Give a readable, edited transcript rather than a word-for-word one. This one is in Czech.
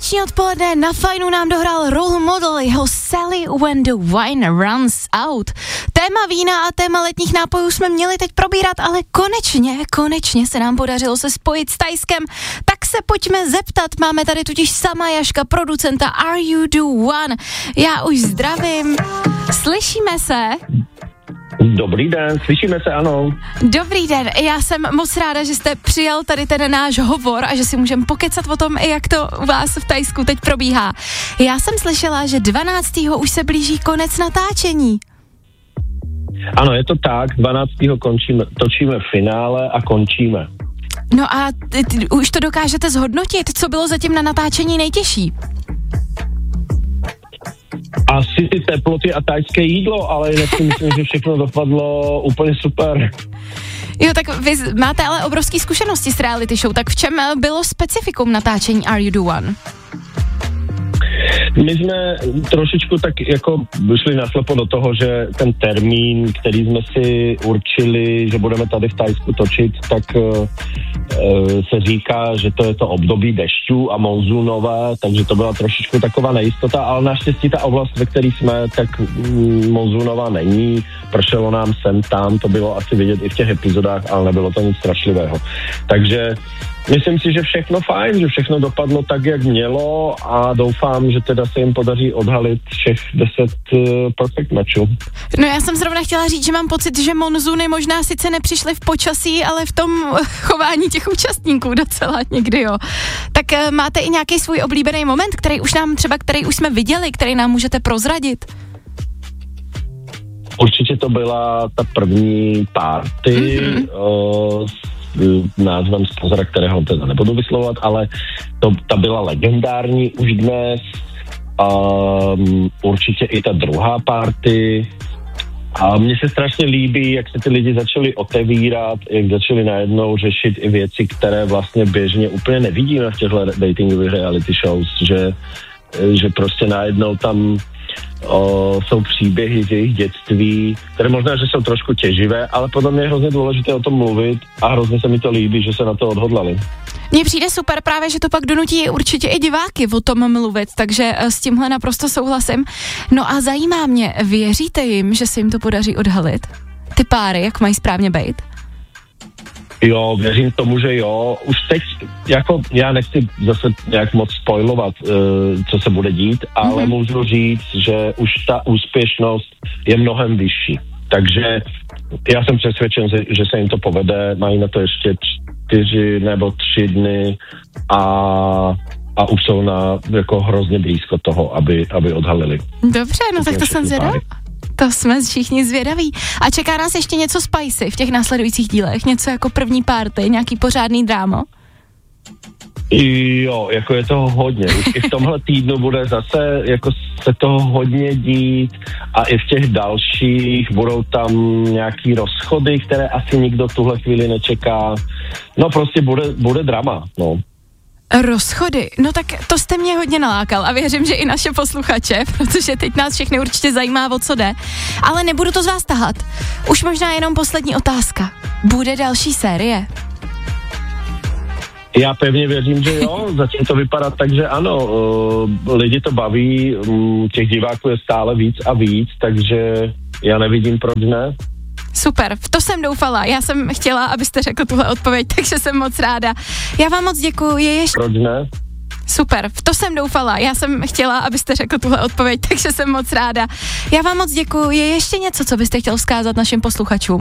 Páteční odpoledne na Fajnu nám dohrál Role Model, jeho Sally When the Wine Runs Out. Téma vína a téma letních nápojů jsme měli teď probírat, ale konečně se nám podařilo se spojit s Tajskem. Tak se pojďme zeptat, máme tady totiž sama Jaška, producenta Are You The One. Já už zdravím, slyšíme se? Dobrý den, slyšíme se, ano. Dobrý den, já jsem moc ráda, že jste přijal tady ten náš hovor a že si můžeme pokecat o tom, jak to u vás v Tajsku teď probíhá. Já jsem slyšela, že 12. už se blíží konec natáčení. Ano, je to tak, 12. točíme finále a končíme. No a už to dokážete zhodnotit, co bylo zatím na natáčení nejtěžší? Asi ty teploty a tajské jídlo, ale jinak si myslím, že všechno dopadlo úplně super. Jo, tak vy máte ale obrovské zkušenosti s reality show, tak v čem bylo specifikum natáčení Are You The One? My jsme trošičku tak jako vyšli naslepo do toho, že ten termín, který jsme si určili, že budeme tady v Tajsku točit, tak se říká, že to je to období dešťů a monzunové, takže to byla trošičku taková nejistota, ale naštěstí ta oblast, ve které jsme, tak monzunová není, pršelo nám sem tam, to bylo asi vidět i v těch epizodách, ale nebylo to nic strašlivého. Takže myslím si, že všechno fajn, že všechno dopadlo tak, jak mělo a doufám, že teda se jim podaří odhalit všech 10 perfect matchů. No já jsem zrovna chtěla říct, že mám pocit, že monzuny možná sice nepřišly v počasí, ale v tom chování těch účastníků docela někdy, jo. Tak máte i nějaký svůj oblíbený moment, který už jsme viděli, který nám můžete prozradit? Určitě to byla ta první party, názvem sponzora, kterého teda nebudu vyslovovat, ale ta byla legendární už dnes. Určitě i ta druhá party. A mně se strašně líbí, jak se ty lidi začali otevírat, jak začali najednou řešit i věci, které vlastně běžně úplně nevidíme v těchto datingových reality shows, že prostě najednou tam jsou příběhy z jejich dětství, které možná, že jsou trošku těživé, ale podle mě je hrozně důležité o tom mluvit a hrozně se mi to líbí, že se na to odhodlali. Mně přijde super právě, že to pak donutí určitě i diváky o tom mluvit, takže s tímhle naprosto souhlasím. No a zajímá mě, věříte jim, že se jim to podaří odhalit? Ty páry, jak mají správně bejt? Jo, věřím tomu, že jo. Už teď, jako já nechci zase nějak moc spoilovat, co se bude dít, ale můžu říct, že už ta úspěšnost je mnohem vyšší. Takže já jsem přesvědčen, že se jim to povede, mají na to ještě 4 nebo 3 dny a už jsou jako hrozně blízko toho, aby odhalili. Dobře, no tak to jsem zvědavá. To jsme všichni zvědaví. A čeká nás ještě něco spicy v těch následujících dílech? Něco jako první party, nějaký pořádný drámo? Jo, jako je toho hodně. I v tomhle týdnu bude zase jako se toho hodně dít a i v těch dalších budou tam nějaký rozchody, které asi nikdo tuhle chvíli nečeká. No prostě bude drama, no. Rozchody, no tak to jste mě hodně nalákal a věřím, že i naše posluchače, protože teď nás všechny určitě zajímá, o co jde, ale nebudu to z vás tahat. Už možná jenom poslední otázka. Bude další série? Já pevně věřím, že jo, zatím to vypadá tak, že ano, lidi to baví, těch diváků je stále víc a víc, takže já nevidím, proč ne. Super, v to jsem doufala, já jsem chtěla, abyste řekl tuhle odpověď, takže jsem moc ráda. Já vám moc děkuju, Proč ne? Super, v to jsem doufala, já jsem chtěla, abyste řekl tuhle odpověď, takže jsem moc ráda. Já vám moc děkuju, je ještě něco, co byste chtěl vzkázat našim posluchačům?